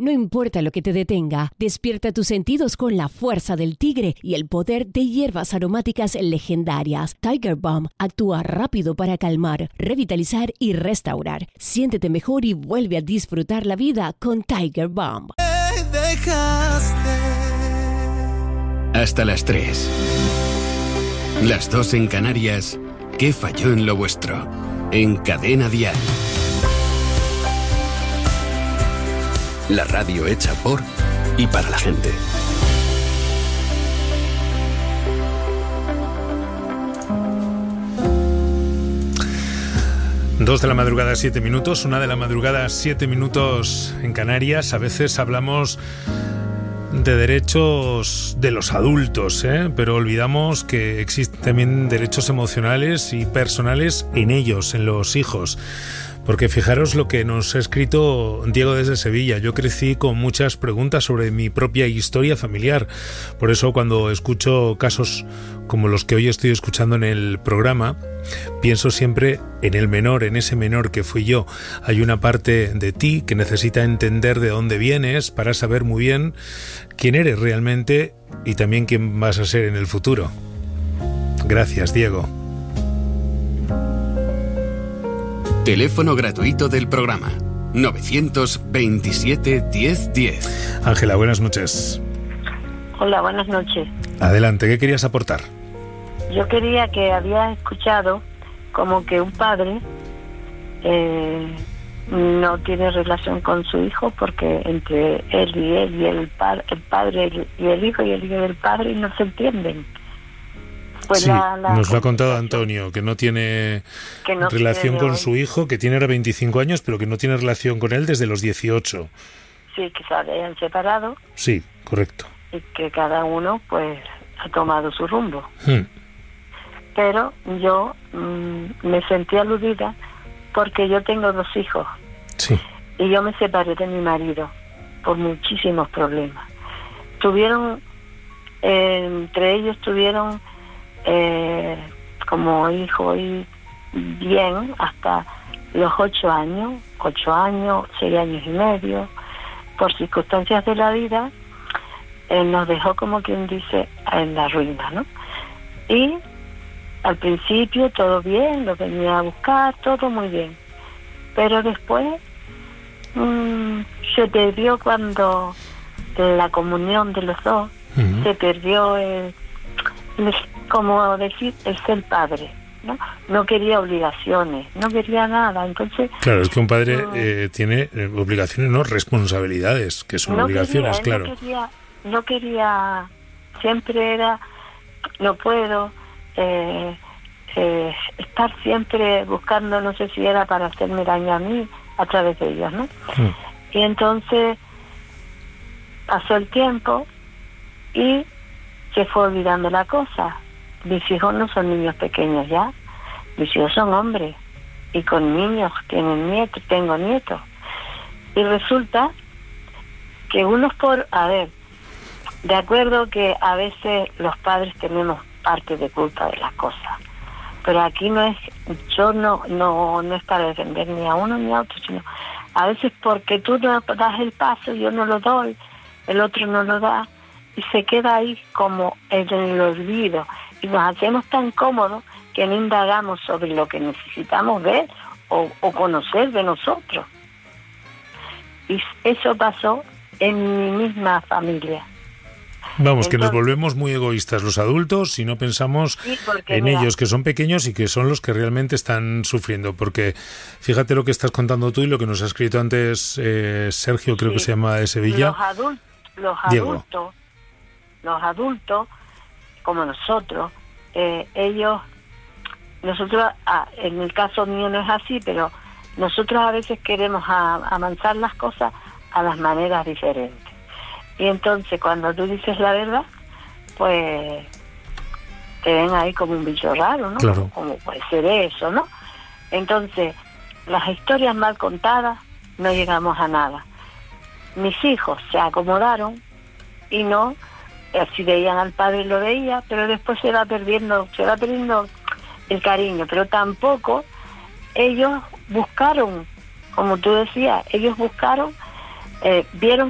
No importa lo que te detenga, despierta tus sentidos con la fuerza del tigre y el poder de hierbas aromáticas legendarias. Tiger Balm actúa rápido para calmar, revitalizar y restaurar. Siéntete mejor y vuelve a disfrutar la vida con Tiger Balm. Hasta las 3. Las 2 en Canarias. ¿Qué falló en lo vuestro? En Cadena Dial. La radio hecha por y para la gente. Dos de la madrugada, 7 minutos. 1 de la madrugada, 7 minutos en Canarias. A veces hablamos de derechos de los adultos, pero olvidamos que existen también derechos emocionales y personales en ellos, en los hijos. Porque fijaros lo que nos ha escrito Diego desde Sevilla. Yo crecí con muchas preguntas sobre mi propia historia familiar. Por eso cuando escucho casos como los que hoy estoy escuchando en el programa, pienso siempre en el menor, en ese menor que fui yo. Hay una parte de ti que necesita entender de dónde vienes para saber muy bien quién eres realmente y también quién vas a ser en el futuro. Gracias, Diego. Teléfono gratuito del programa 927 1010. Ángela, buenas noches. Hola, buenas noches. Adelante, ¿qué querías aportar? Yo quería que había escuchado como que un padre no tiene relación con su hijo porque entre él y el padre y el hijo del padre no se entienden. Pues sí, nos lo ha contado Antonio, que no tiene relación con su hijo, que tiene ahora 25 años, pero que no tiene relación con él desde los 18. Sí, que se habían separado. Sí, correcto. Y que cada uno, pues, ha tomado su rumbo. Pero yo me sentí aludida porque yo tengo 2 hijos. Sí. Y yo me separé de mi marido por muchísimos problemas. Entre ellos tuvieron como hijo y bien hasta los 8 años, 6 años y medio. Por circunstancias de la vida nos dejó, como quien dice, en la ruina, ¿no? Y al principio todo bien, lo venía a buscar, todo muy bien, pero después se perdió cuando la comunión de los dos, se perdió como decir, el ser padre, ¿no? No quería obligaciones, no quería nada, entonces... Claro, es que un padre tiene obligaciones, no responsabilidades, que son obligaciones, claro. No quería, siempre era, no puedo estar siempre buscando, no sé si era para hacerme daño a mí, a través de ellos, ¿no? Y entonces pasó el tiempo y se fue olvidando la cosa. Mis hijos no son niños pequeños ya, mis hijos son hombres y con niños, tienen nietos, tengo nietos. Y resulta que de acuerdo que a veces los padres tenemos parte de culpa de las cosas, pero aquí no es para defender ni a uno ni a otro, sino a veces porque tú no das el paso, yo no lo doy, el otro no lo da, y se queda ahí como en el olvido, y nos hacemos tan cómodos que no indagamos sobre lo que necesitamos ver o conocer de nosotros. Y eso pasó en mi misma familia. Vamos, que nos volvemos muy egoístas los adultos si no pensamos en ellos, que son pequeños y que son los que realmente están sufriendo. Porque fíjate lo que estás contando tú y lo que nos ha escrito antes Sergio, creo que se llama, de Sevilla. Los adultos, como nosotros, nosotros, en el caso mío no es así, pero nosotros a veces queremos avanzar las cosas a las maneras diferentes. Y entonces cuando tú dices la verdad, pues te ven ahí como un bicho raro, ¿no? Claro. Como puede ser eso, ¿no? Entonces, las historias mal contadas no llegamos a nada. Mis hijos se acomodaron y no, si veían al padre lo veía, pero después se va perdiendo el cariño, pero tampoco ellos buscaron, como tú decías, vieron